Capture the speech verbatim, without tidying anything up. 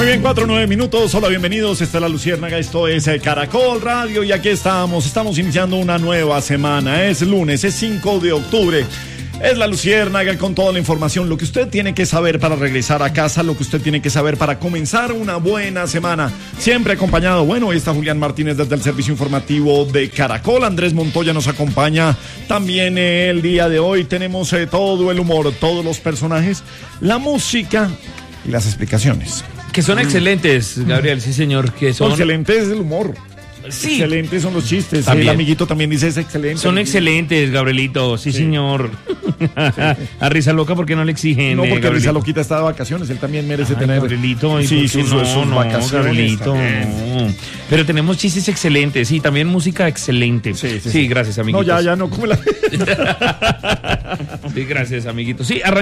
Muy bien, cuatro, nueve minutos. Hola, bienvenidos. Esta es La Luciérnaga, esto es Caracol Radio y aquí estamos. Estamos iniciando una nueva semana. Es lunes, es cinco de octubre. Es La Luciérnaga con toda la información, lo que usted tiene que saber para regresar a casa, lo que usted tiene que saber para comenzar una buena semana. Siempre acompañado, bueno, hoy está Julián Martínez desde el servicio informativo de Caracol. Andrés Montoya nos acompaña también eh, el día de hoy. Tenemos eh, todo el humor, todos los personajes, la música y las explicaciones. Que son excelentes, Gabriel, sí señor, que son... Excelentes el humor. Sí. Excelentes son los chistes. También. El amiguito también dice es excelente. Son excelentes, Gabrielito, sí, sí. señor. Sí. A Risa Loca, ¿por qué no le exigen? No, porque Gabrielito? Risa Loquita está de vacaciones, él también merece Ay, tener... Gabrielito, ¿y sí, sus, no, sus no, vacaciones. Gabrielito, no. Pero tenemos chistes excelentes, sí, también música excelente. Sí, sí, sí. sí gracias, amiguitos. No, ya, ya, no, ¿cómo la...? Sí, gracias, amiguitos. Sí, arrancamos.